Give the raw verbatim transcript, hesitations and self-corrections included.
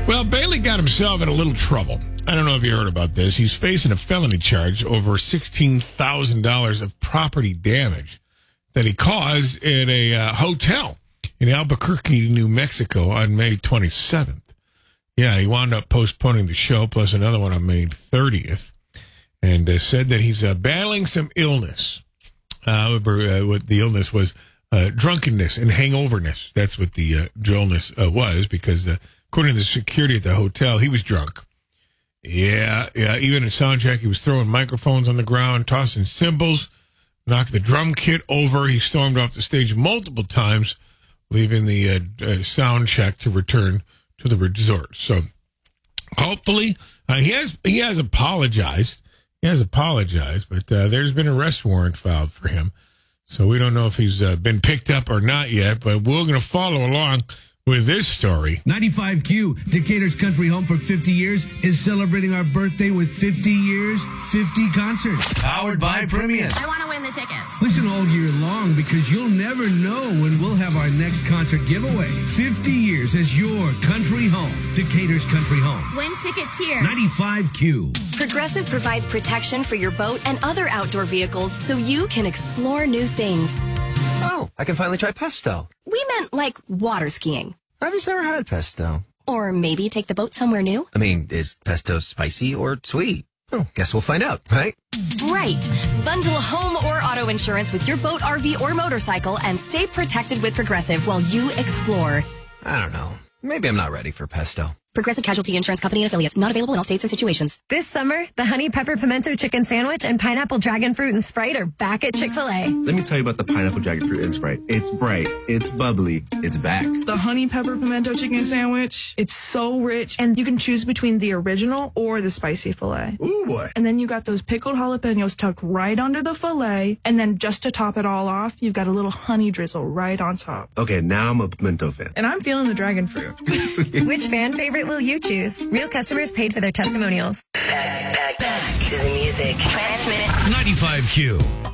Well, Bailey got himself in a little trouble. I don't know if you heard about this. He's facing a felony charge over sixteen thousand dollars of property damage that he caused at a uh, hotel in Albuquerque, New Mexico on May twenty-seventh. Yeah, he wound up postponing the show, plus another one on May thirtieth, and uh, said that he's uh, battling some illness. Uh, what the illness was, uh, drunkenness and hangoverness. That's what the uh, illness uh, was, because uh, according to the security at the hotel, he was drunk. Yeah, yeah. Even at soundcheck, he was throwing microphones on the ground, tossing cymbals, knocked the drum kit over. He stormed off the stage multiple times, leaving the uh, uh, sound check to return to the resort. So hopefully uh, he has he has apologized. He has apologized, but uh, there's been an arrest warrant filed for him. So we don't know if he's uh, been picked up or not yet, but we're going to follow along with this story. ninety-five Q, Decatur's country home for fifty years, is celebrating our birthday with fifty years, fifty concerts. Powered by Premium. I want to win the tickets. Listen all year long, because you'll never know when we'll have our next concert giveaway. fifty years as your country home. Decatur's country home. Win tickets here. ninety-five Q. Progressive provides protection for your boat and other outdoor vehicles so you can explore new things. Oh, I can finally try pesto. We meant like water skiing. I've just never had pesto. Or maybe take the boat somewhere new. I mean, is pesto spicy or sweet? Oh, guess we'll find out, right? Right. Bundle home or auto insurance with your boat, R V, or motorcycle and stay protected with Progressive while you explore. I don't know. Maybe I'm not ready for pesto. Progressive Casualty Insurance Company and affiliates. Not available in all states or situations. This summer, the Honey Pepper Pimento Chicken Sandwich and Pineapple Dragon Fruit and Sprite are back at Chick-fil-A. Let me tell you about the Pineapple Dragon Fruit and Sprite. It's bright, it's bubbly, it's back. The Honey Pepper Pimento Chicken Sandwich, it's so rich, and you can choose between the original or the spicy filet. Ooh, boy. And then you got those pickled jalapenos tucked right under the filet, and then just to top it all off, you've got a little honey drizzle right on top. Okay, now I'm a pimento fan. And I'm feeling the dragon fruit. Which fan favorite will you choose? Real customers paid for their testimonials. Back, back, back to the music. Transmit. ninety-five Q.